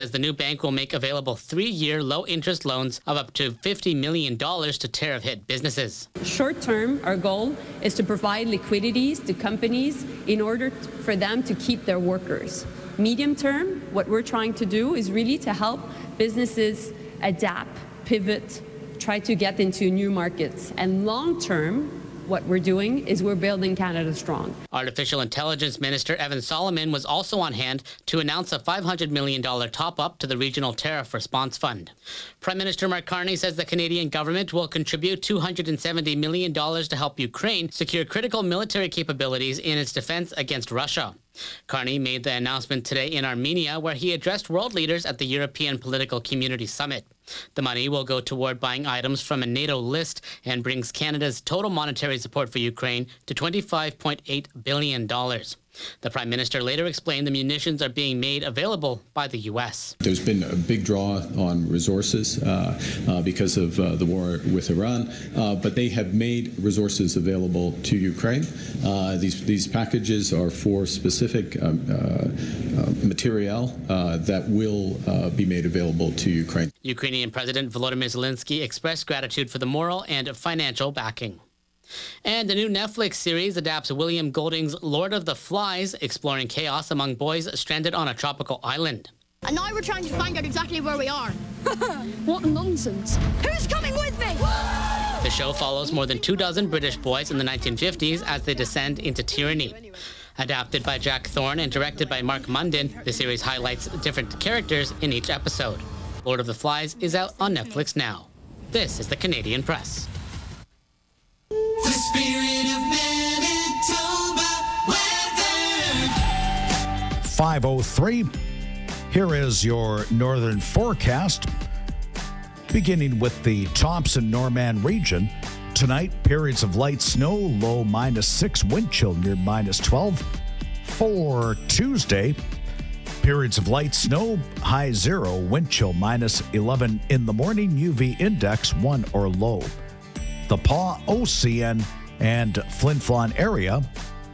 As the new bank will make available 3-year low-interest loans of up to $50 million to tariff-hit businesses. Short term, our goal is to provide liquidities to companies in order for them to keep their workers. Medium term, what we're trying to do is really to help businesses adapt, pivot, try to get into new markets. And long term, what we're doing is we're building Canada strong. Artificial Intelligence Minister Evan Solomon was also on hand to announce a $500 million top-up to the Regional Tariff Response Fund. Prime Minister Mark Carney says the Canadian government will contribute $270 million to help Ukraine secure critical military capabilities in its defense against Russia. Carney made the announcement today in Armenia, where he addressed world leaders at the European Political Community Summit. The money will go toward buying items from a NATO list and brings Canada's total monetary support for Ukraine to $25.8 billion. The Prime Minister later explained the munitions are being made available by the U.S. There's been a big draw on resources because of the war with Iran, but they have made resources available to Ukraine. These packages are for specific material that will be made available to Ukraine. Ukrainian President Volodymyr Zelensky expressed gratitude for the moral and financial backing. And a new Netflix series adapts William Golding's Lord of the Flies, exploring chaos among boys stranded on a tropical island. And now we're trying to find out exactly where we are. What nonsense. Who's coming with me? The show follows more than 24 British boys in the 1950s as they descend into tyranny. Adapted by Jack Thorne and directed by Mark Munden, the series highlights different characters in each episode. Lord of the Flies is out on Netflix now. This is the Canadian Press. The spirit of Manitoba weather. 5:03. Here is your northern forecast. Beginning with the Thompson-Norman region. Tonight, periods of light snow, low -6, wind chill near -12. For Tuesday, periods of light snow, high 0, wind chill -11 in the morning, UV index 1 or low. The Pas, OCN, and Flin Flon area.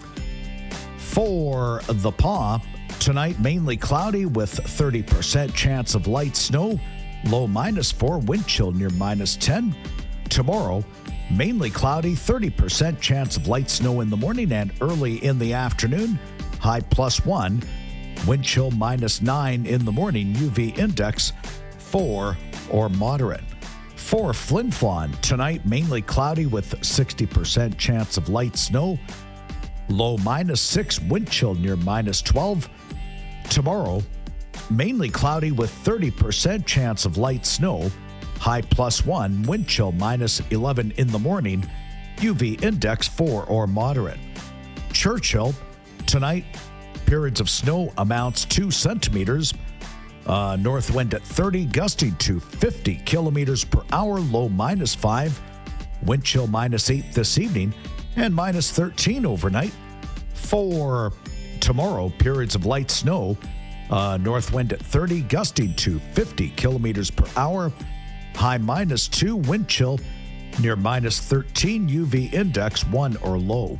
For the Pas, tonight mainly cloudy with 30% chance of light snow, low -4, wind chill near -10. Tomorrow, mainly cloudy, 30% chance of light snow in the morning and early in the afternoon, high +1, wind chill -9 in the morning, UV index 4 or moderate. For Flin Flon, tonight mainly cloudy with 60% chance of light snow, low -6, wind chill near -12. Tomorrow, mainly cloudy with 30% chance of light snow, high +1, wind chill -11 in the morning, UV index 4 or moderate. Churchill, tonight, periods of snow amounts 2 centimeters. North wind at 30, gusting to 50 kilometers per hour, low -5, wind chill -8 this evening, and -13 overnight. For tomorrow, periods of light snow, north wind at 30, gusting to 50 kilometers per hour, high -2, wind chill near -13, UV index 1 or low.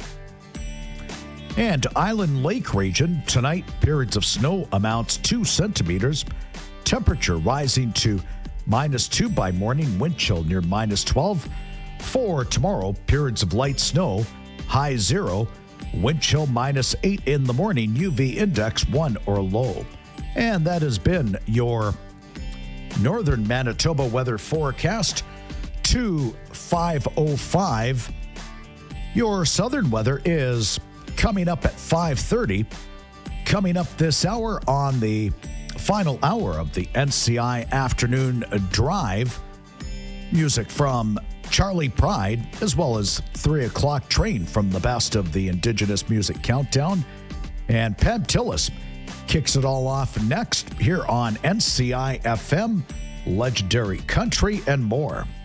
And Island Lake region, tonight, periods of snow amounts 2 centimeters. Temperature rising to -2 by morning, wind chill near -12. For tomorrow, periods of light snow, high 0, wind chill -8 in the morning, UV index 1 or low. And that has been your northern Manitoba weather forecast to 5:05. Your southern weather is coming up at 5:30. Coming up this hour on the final hour of the NCI Afternoon Drive, music from Charlie Pride, as well as 3 o'clock train from the best of the Indigenous Music Countdown. And Pam Tillis kicks it all off next here on NCI FM, Legendary Country and more.